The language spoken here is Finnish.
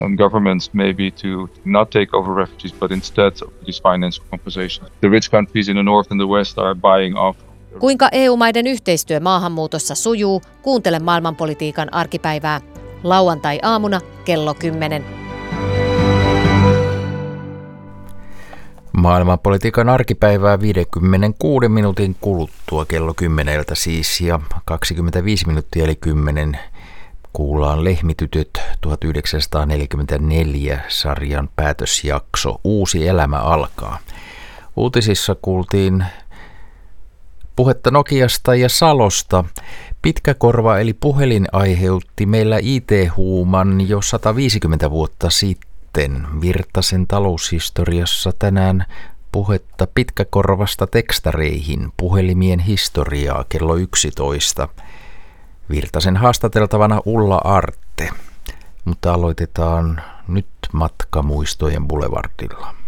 governments maybe to not take over refugees, but instead of these financial compensations. The rich countries in the north and the west are buying off. Kuinka EU-maiden yhteistyö maahanmuutossa sujuu? Kuuntele maailmanpolitiikan arkipäivää. Lauantai-aamuna kello 10. Maailmanpolitiikan arkipäivää 56 minuutin kuluttua kello 10 siis ja 25 minuuttia eli 10 kuullaan Lehmitytöt 1944 sarjan päätösjakso. Uusi elämä alkaa. Uutisissa kuultiin puhetta Nokiasta ja Salosta. Pitkäkorva eli puhelin aiheutti meillä IT-huuman jo 150 vuotta sitten. Virtasen taloushistoriassa tänään puhetta pitkäkorvasta tekstareihin, puhelimien historiaa kello 11. Virtasen haastateltavana Ulla Artte, mutta aloitetaan nyt matka Muistojen Boulevardilla.